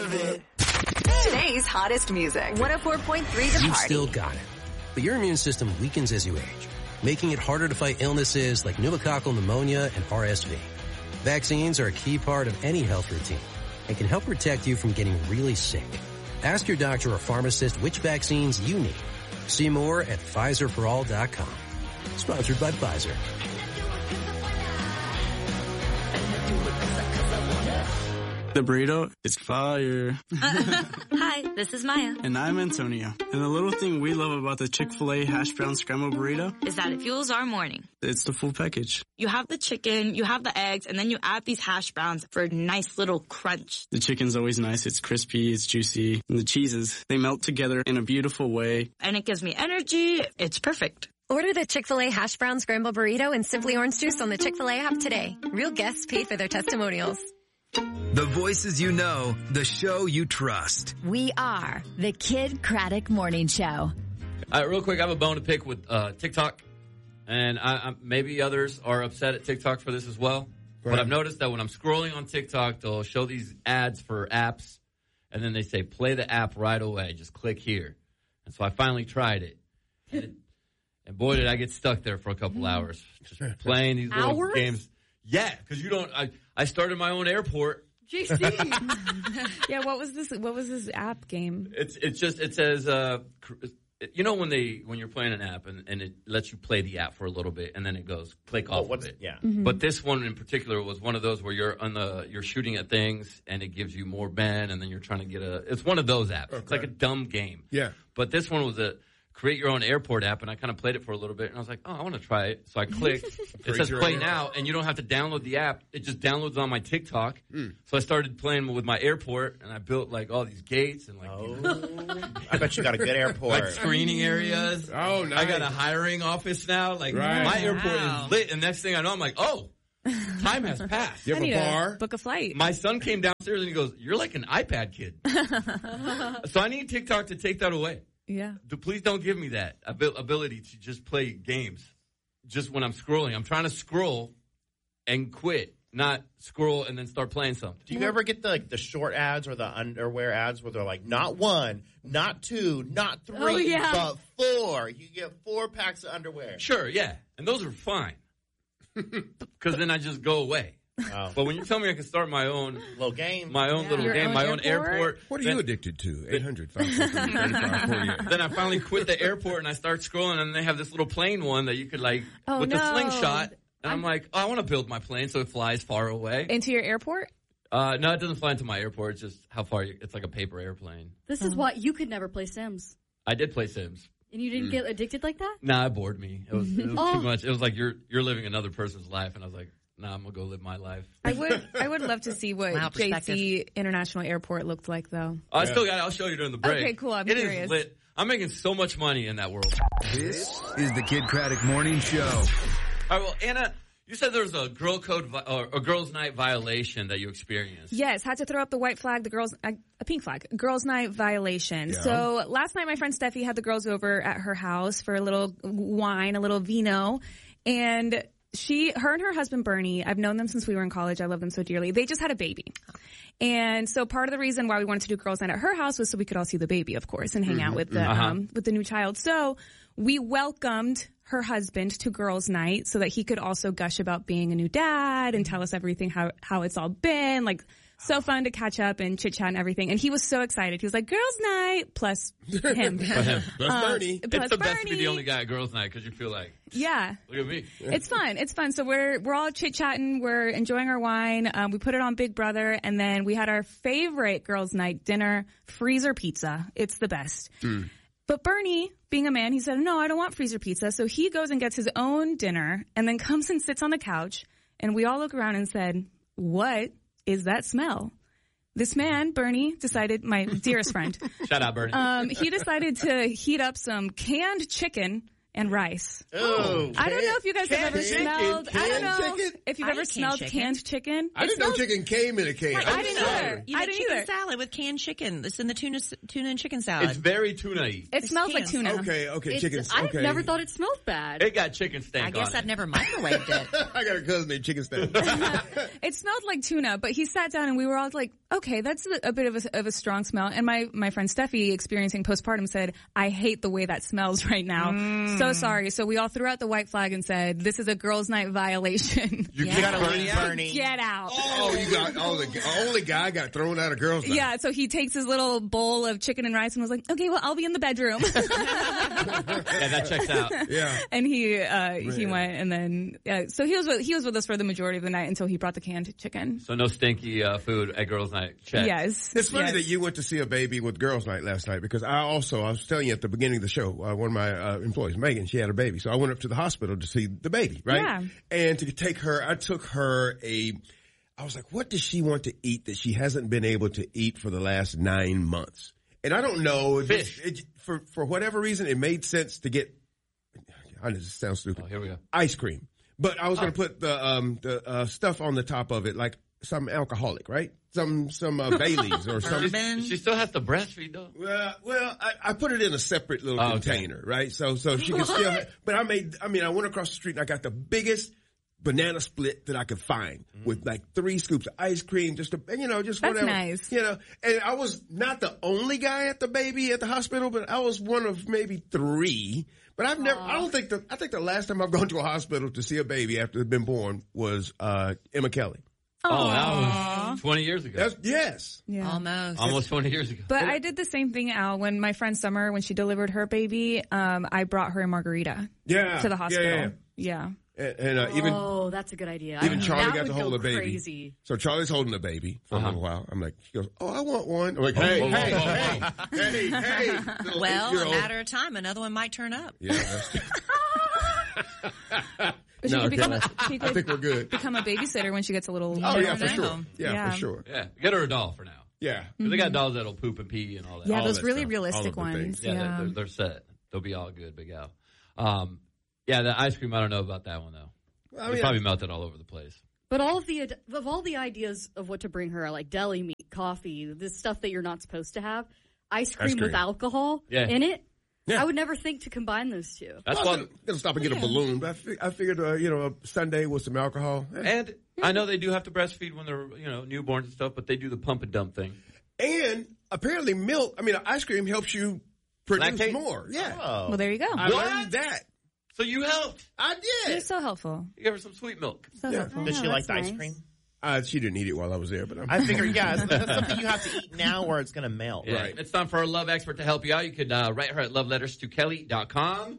of it. Today's hottest music. 104.3 The You've Party. still got it. But your immune system weakens as you age, making it harder to fight illnesses like pneumococcal pneumonia and RSV. Vaccines are a key part of any health routine and can help protect you from getting really sick. Ask your doctor or pharmacist which vaccines you need. See more at PfizerForAll.com. Sponsored by Pfizer. The burrito is fire. Hi, this is Maya. And I'm Antonio. And the little thing we love about the Chick-fil-A hash brown scrambled burrito Is that it fuels our morning. it's the full package. You have the chicken, you have the eggs, and then you add these hash browns for a nice little crunch. The chicken's always nice. It's crispy, it's juicy. And the cheeses, they melt together in a beautiful way. And it gives me energy. It's perfect. Order the Chick-fil-A Hash Brown Scramble Burrito and Simply Orange Juice on the Chick-fil-A app today. Real guests pay for their testimonials. The voices you know, the show you trust. We are the Kid Craddock Morning Show. All right, real quick, I have a bone to pick with TikTok, and I maybe others are upset at TikTok for this as well. Right. But I've noticed that when I'm scrolling on TikTok, they'll show these ads for apps, and then they say, play the app right away. Just click here. And so I finally tried it. And boy, did I get stuck there for a couple hours. Just playing these little games. Yeah, because you don't. I started my own airport. JC. Yeah, what was this app game? It says you know when you're playing an app and it lets you play the app for a little bit and then it goes click off of it. Yeah. Mm-hmm. But this one in particular was one of those where you're shooting at things and it gives you more Ben and then you're trying to get it's one of those apps. Okay. It's like a dumb game. Yeah. But this one was a create your own airport app, and I kind of played it for a little bit, and I was like, oh, I want to try it. So I clicked. It says play now, and you don't have to download the app. It just downloads on my TikTok. So I started playing with my airport, and I built like all these gates and like. I bet you got a good airport. Like screening areas. Oh, nice. I got a hiring office now. Like my airport is lit, and next thing I know, I'm like, oh, time has passed. You have a bar? Book a flight. My son came downstairs and he goes, "You're like an iPad kid." So I need TikTok to take that away. Yeah. Please don't give me that ability to just play games just when I'm scrolling. I'm trying to scroll and quit, not scroll and then start playing something. Do you ever get the short ads or the underwear ads where they're like, not 1, not 2, not 3, but 4? You get 4 packs of underwear. Sure, yeah. And those are fine. Because then I just go away. Oh. But when you tell me I can start my own little game, my own airport. What are you addicted to? 800-563-3548. Then I finally quit the airport and I start scrolling, and they have this little plane one that you could the slingshot. And I'm like, oh, I want to build my plane so it flies far away. Into your airport? No, it doesn't fly into my airport. It's just how far it's like a paper airplane. This is why you could never play Sims. I did play Sims. And you didn't get addicted like that? Nah, it bored me. It was too much. It was like you're living another person's life, and I was like, nah, I'm gonna go live my life. I would love to see what JC International Airport looked like, though. I still got it. I'll show you during the break. Okay, cool. I'm curious. It is lit. I'm making so much money in that world. This is the Kid Craddock Morning Show. All right, well, Anna, you said there was a girl code or a girls' night violation that you experienced. Yes, had to throw up the white flag, a pink flag, girls' night violation. Yeah. So last night, my friend Steffi had the girls over at her house for a little wine, a little vino, and her and her husband Bernie, I've known them since we were in college. I love them so dearly. They just had a baby. And so part of the reason why we wanted to do girls' night at her house was so we could all see the baby, of course, and hang out with the new child. So we welcomed her husband to girls' night so that he could also gush about being a new dad and tell us everything, how it's all been. Like, so fun to catch up and chit chat and everything. And he was so excited. He was like, girls' night plus him. Plus Bernie. It's the best to be the only guy at girls' night because you feel like, yeah, look at me. It's fun. It's fun. So we're all chit chatting. We're enjoying our wine. We put it on Big Brother, and then we had our favorite girls' night dinner, freezer pizza. It's the best. But Bernie, being a man, he said, no, I don't want freezer pizza. So he goes and gets his own dinner and then comes and sits on the couch. And we all look around and said, what is that smell? This man, Bernie, decided, my dearest friend. Shout out, Bernie. He decided to heat up some canned chicken and rice. Oh, I don't know if you guys have ever smelled. I don't know if you've ever smelled canned chicken. I didn't know chicken came in a can. I didn't either. You make chicken salad with canned chicken. It's in the tuna and chicken salad. It's very tuna-y. It smells like tuna. Okay, chicken. I've never thought it smelled bad. It got chicken stank. I guess I've never microwaved it. I got a cousin named Chicken Stank. It smelled like tuna, but he sat down and we were all like, okay, that's a bit of a strong smell. And my friend Steffi, experiencing postpartum, said, I hate the way that smells right now. So sorry. So we all threw out the white flag and said, this is a girls' night violation. You gotta leave, Bernie. Get out. Oh, the only guy got thrown out of girls' night. Yeah, so he takes his little bowl of chicken and rice and was like, okay, well, I'll be in the bedroom. Yeah, that checks out. Yeah. And he went, and then so he was with us for the majority of the night until he brought the canned chicken. So no stinky food at girls' night. Check. Yes. It's funny that you went to see a baby with girls' night last night because I was telling you at the beginning of the show, one of my employees, Megan, she had a baby. So I went up to the hospital to see the baby, right? Yeah. And to take her, I took her I was like, what does she want to eat that she hasn't been able to eat for the last 9 months? And I don't know. Fish. For whatever reason, it made sense to get, I just sound stupid. Oh, here we go. Ice cream. But I was going to put the stuff on the top of it, like some alcoholic, right? Some Baileys or something. She still has to breastfeed though. Well, I put it in a separate little container, right? So she can still. But I went across the street and I got the biggest banana split that I could find with like 3 scoops of ice cream, just whatever. That's nice. And I was not the only guy at the hospital, but I was one of maybe 3. But I think the last time I've gone to a hospital to see a baby after they've been born was Emma Kelly. Oh, that was 20 years ago. Yes. Yeah. Almost 20 years ago. But I did the same thing, Al, when my friend Summer, when she delivered her baby, I brought her a margarita to the hospital. Yeah. And even that's a good idea. Even Charlie got to hold go a baby. Crazy. So Charlie's holding a baby for a little while. I'm like, she goes, "Oh, I want one." I'm like, "Hey." Well, a matter of time, another one might turn up. Yeah. That's But she I think we're good. Become a babysitter when she gets a little. Oh yeah, for sure. Yeah, for sure. Yeah, get her a doll for now. Yeah, they got dolls that'll poop and pee and all that. Yeah, all those that really stuff. realistic ones. Yeah, they're set. They'll be all good, Big Al. Yeah, the ice cream. I don't know about that one though. It probably melted all over the place. But all the ideas of what to bring her, like deli meat, coffee, this stuff that you're not supposed to have, ice cream with alcohol in it. Yeah. I would never think to combine those two. That's why I'm gonna stop and get a balloon. But I figured, a Sunday with some alcohol. And I know they do have to breastfeed when they're, newborns and stuff, but they do the pump and dump thing. And apparently ice cream helps you produce more. Yeah. Oh. Well, there you go. I learned that. So you helped. I did. You're so helpful. You gave her some sweet milk. So helpful. Did she like the ice cream? She didn't eat it while I was there, but I figured, that's something you have to eat now or it's going to melt. Yeah. Right. It's time for our love expert to help you out. You could write her at loveletterstokelly.com.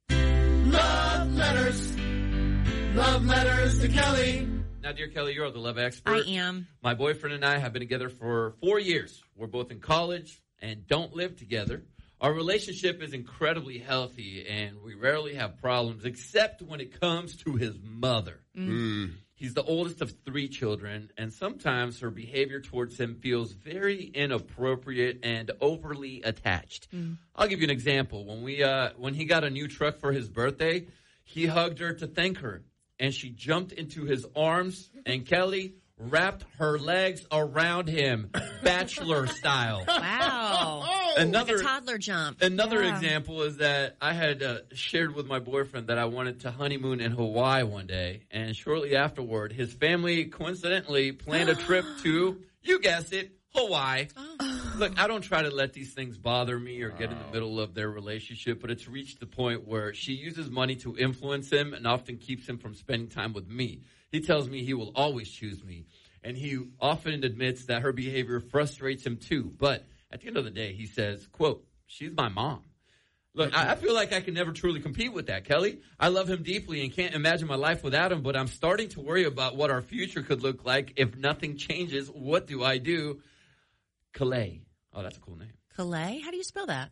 Love letters. Love letters to Kelly. Now, dear Kelly, you're the love expert. I am. My boyfriend and I have been together for 4 years. We're both in college and don't live together. Our relationship is incredibly healthy, and we rarely have problems, except when it comes to his mother. He's the oldest of 3 children, and sometimes her behavior towards him feels very inappropriate and overly attached. I'll give you an example. When he got a new truck for his birthday, he hugged her to thank her, and she jumped into his arms, and Kelly wrapped her legs around him, bachelor style. Wow. Like a toddler jump. Another example is that I had shared with my boyfriend that I wanted to honeymoon in Hawaii one day, and shortly afterward, his family coincidentally planned a trip to, you guessed it, Hawaii. Look, I don't try to let these things bother me or get in the middle of their relationship, but it's reached the point where she uses money to influence him and often keeps him from spending time with me. He tells me he will always choose me, and he often admits that her behavior frustrates him too. But at the end of the day, he says, quote, she's my mom. Look, I feel like I can never truly compete with that, Kelly. I love him deeply and can't imagine my life without him, but I'm starting to worry about what our future could look like if nothing changes. What do I do? Kalei. Oh, that's a cool name. Kalei? How do you spell that?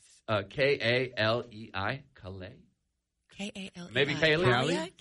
K-A-L-E-I. Kalei. K-A-L-E-I. Maybe Kaylee?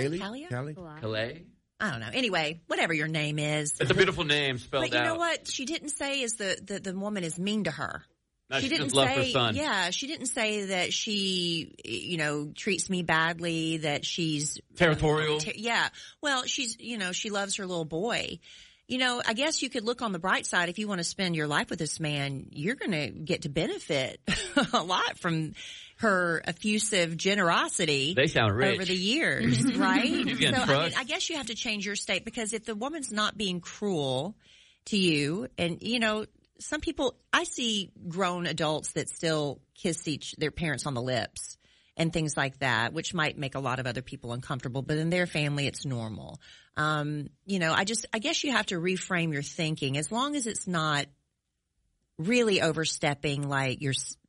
Kalei? I don't know. Anyway, whatever your name is. It's a beautiful name spelled out. But you know what? She didn't say is the woman is mean to her. No, she didn't just loved her say, son. Yeah, she didn't say that she, treats me badly, that she's territorial. Yeah. Well, she's, she loves her little boy. I guess you could look on the bright side. If you want to spend your life with this man, you're going to get to benefit a lot from her effusive generosity. They sound rich. Over the years, right? She's getting so, crushed. I guess you have to change your state, because if the woman's not being cruel to you. And, you know, some people, I see grown adults that still kiss their parents on the lips and things like that, which might make a lot of other people uncomfortable, but in their family, it's normal. You know, I guess you have to reframe your thinking as long as it's not really overstepping, like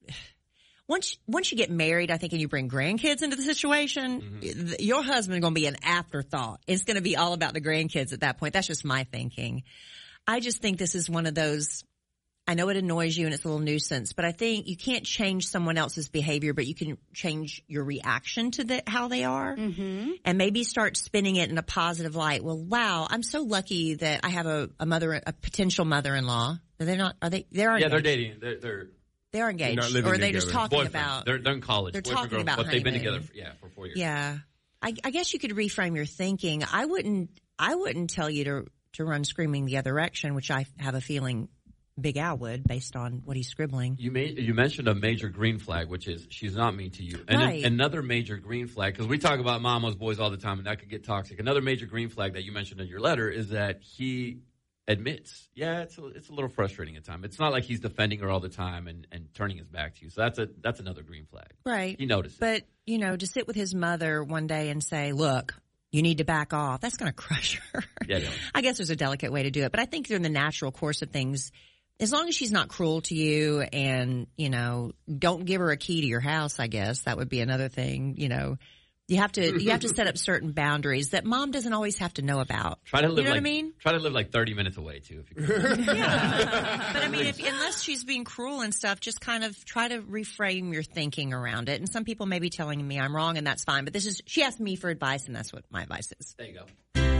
once you get married, I think, and you bring grandkids into the situation, your husband is going to be an afterthought. It's going to be all about the grandkids at that point. That's just my thinking. I just think this is one of those, I know it annoys you and it's a little nuisance, but I think you can't change someone else's behavior, but you can change your reaction to how they are, and maybe start spinning it in a positive light. Well, wow, I'm so lucky that I have a potential mother-in-law. They're not, are they? They're engaged. Yeah, they're dating. They're engaged, or are they just talking about? They're in college. They're talking about, but they've been together for 4 years. Yeah, I guess you could reframe your thinking. I wouldn't tell you to run screaming the other direction, which I have a feeling Big Al would, based on what he's scribbling. You mentioned a major green flag, which is she's not mean to you. And right. Another major green flag, because we talk about mama's boys all the time, and that could get toxic. Another major green flag that you mentioned in your letter is that he admits, it's a little frustrating at times. It's not like he's defending her all the time and turning his back to you. So that's another green flag. Right. He noticed. But, you know, to sit with his mother one day and say, look, you need to back off, that's going to crush her. Yeah. I guess there's a delicate way to do it. But I think in the natural course of things, as long as she's not cruel to you and, you know, don't give her a key to your house, I guess that would be another thing. You know, you have to set up certain boundaries that mom doesn't always have to know about. Try to live, you know what I mean? Try to live like 30 minutes away too, if you can. Yeah. But I mean, unless she's being cruel and stuff, just kind of try to reframe your thinking around it. And some people may be telling me I'm wrong, and that's fine. But she asked me for advice, and that's what my advice is. There you go.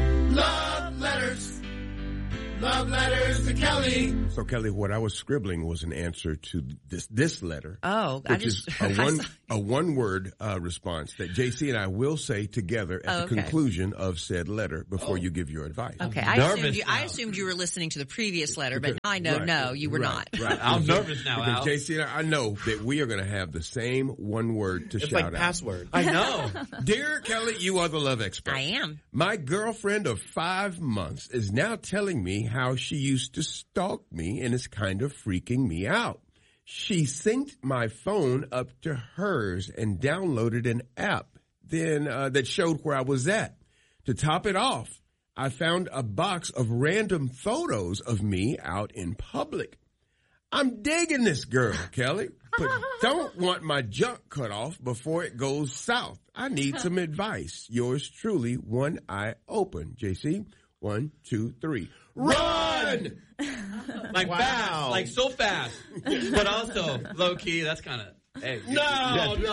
Love letters. Love letters to Kelly. So, Kelly, what I was scribbling was an answer to this letter. Oh, which is a one-word response that JC and I will say together at the conclusion of said letter before you give your advice. Okay, I assumed you were listening to the previous letter, but I know no, you were not. Right. I'm nervous now, Al. JC and I know that we are going to have the same one word to shout out. It's like password. I know. Dear Kelly, you are the love expert. I am. My girlfriend of 5 months is now telling me how she used to stalk me and is kind of freaking me out. She synced my phone up to hers and downloaded an app then that showed where I was at. To top it off, I found a box of random photos of me out in public. I'm digging this girl, Kelly, but don't want my junk cut off before it goes south. I need some advice. Yours truly, One Eye Open. JC, 1, 2, 3. Run! Like fast, like so fast, but also low key. That's kind of no. You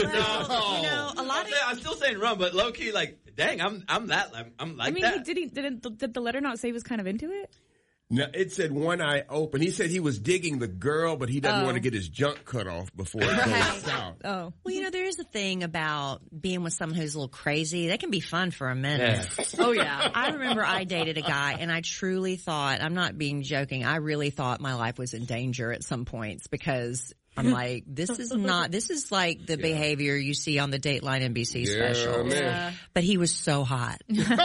know, a lot of I'm still saying run, but low key, like dang, I'm like I mean, that. Did the letter not say he was kind of into it? No, it said One Eye Open. He said he was digging the girl, but he doesn't want to get his junk cut off before it goes south. Oh. Well, you know, there is a thing about being with someone who's a little crazy. That can be fun for a minute. Yeah. Oh, yeah. I remember I dated a guy, and I truly thought, I'm not being joking, I really thought my life was in danger at some points because I'm like, this is like the behavior you see on the Dateline NBC special. Yeah. But he was so hot.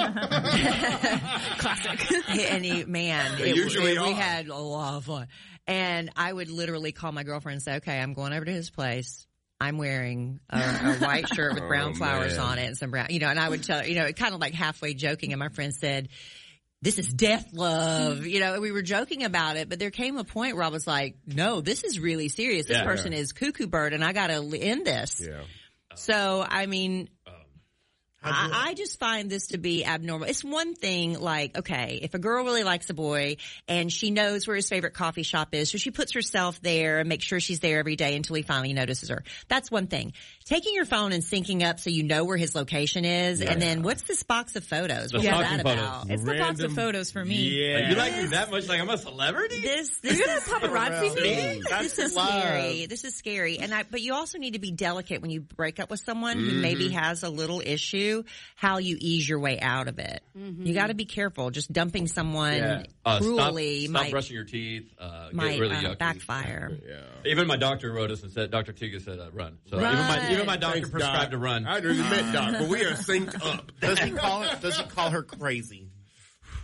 Classic. And usually we had a lot of fun. And I would literally call my girlfriend and say, okay, I'm going over to his place. I'm wearing a white shirt with brown flowers on it and some brown, and I would tell, kind of like halfway joking. And my friend said, this is death love. We were joking about it, but there came a point where I was like, no, this is really serious. This person is cuckoo bird and I got to end this. Yeah. So, I mean, I just find this to be abnormal. It's one thing like, okay, if a girl really likes a boy and she knows where his favorite coffee shop is, so she puts herself there and makes sure she's there every day until he finally notices her. That's one thing. Taking your phone and syncing up so you know where his location is, and then what's this box of photos? What's that about? It's the box of photos for me. Yeah. Like, you like me that much? Like I'm a celebrity? This You're gonna paparazzi me? This is scary. This is scary. But you also need to be delicate when you break up with someone who maybe has a little issue. How you ease your way out of it. You got to be careful. Just dumping someone cruelly stop brushing your teeth. Might get really yucky. backfire. Yeah. Even my doctor wrote us and said, Dr. Tiga said, run. So even my doctor prescribed to run. I didn't admit, Doc, but we are synced up. Does he call her crazy?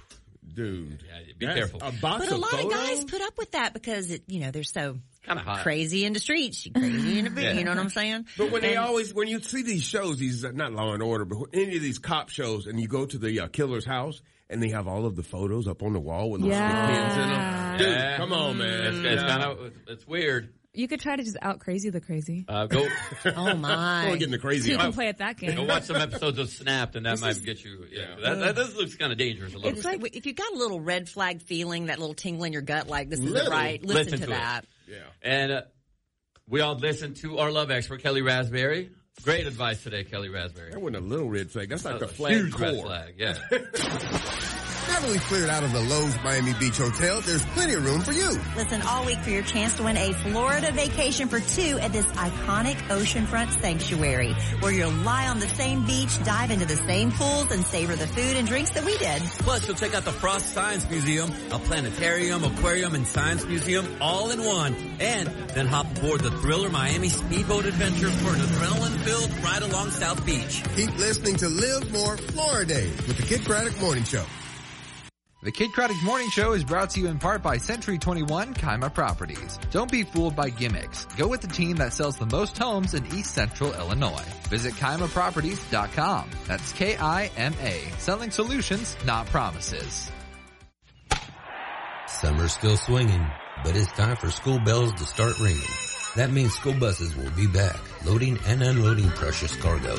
Dude. Yeah, be careful. But a lot of guys put up with that because, they're so kind of hot. Crazy in the streets. Crazy in the bed. You know what I'm saying? But when you see these shows, these, not Law and Order, but any of these cop shows, and you go to the killer's house, and they have all of the photos up on the wall with the pins in them. Dude, come on, man. It's weird. You could try to just out crazy the crazy. Go. Oh my! We're getting the crazy. So you can play at that game. Go watch some episodes of Snapped, and that might get you. Yeah, that looks kind of dangerous. A little. It's like if you got a little red flag feeling, that little tingle in your gut, like this isn't right. Listen to that. Yeah. And we all listened to our love expert Kelly Raspberry. Great advice today, Kelly Raspberry. That wasn't a little red flag. That's like the flag huge core. Red flag. Yeah. Now that we've cleared out of the Lowe's Miami Beach Hotel, there's plenty of room for you. Listen all week for your chance to win a Florida vacation for two at this iconic oceanfront sanctuary, where you'll lie on the same beach, dive into the same pools, and savor the food and drinks that we did. Plus, you'll check out the Frost Science Museum, a planetarium, aquarium, and science museum all in one. And then hop aboard the Thriller Miami Speedboat Adventure for an adrenaline-filled ride along South Beach. Keep listening to Live More Florida Days with the Kid Craddock Morning Show. The Kid Craddock Morning Show is brought to you in part by Century 21 Kima Properties. Don't be fooled by gimmicks. Go with the team that sells the most homes in East Central Illinois. Visit KimaProperties.com. That's K-I-M-A. Selling solutions, not promises. Summer's still swinging, but it's time for school bells to start ringing. That means school buses will be back, loading and unloading precious cargo.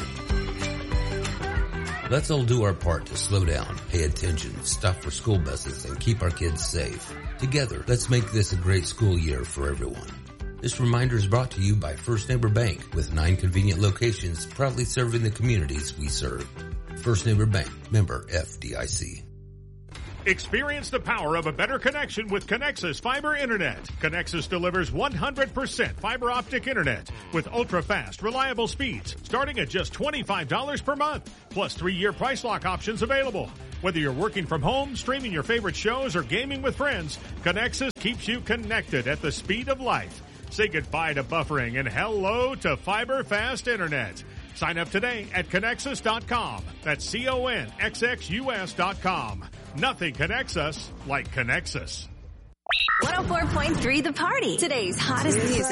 Let's all do our part to slow down, pay attention, stop for school buses, and keep our kids safe. Together, let's make this a great school year for everyone. This reminder is brought to you by First Neighbor Bank, with 9 convenient locations proudly serving the communities we serve. First Neighbor Bank, member FDIC. Experience the power of a better connection with Connexus Fiber Internet. Connexus delivers 100% fiber optic internet with ultra-fast, reliable speeds starting at just $25 per month, plus 3-year price lock options available. Whether you're working from home, streaming your favorite shows, or gaming with friends, Connexus keeps you connected at the speed of light. Say goodbye to buffering and hello to fiber fast internet. Sign up today at Connexus.com. That's CONXXUS.com. Nothing connects us like Connexus. 104.3 The Party. Today's hottest music.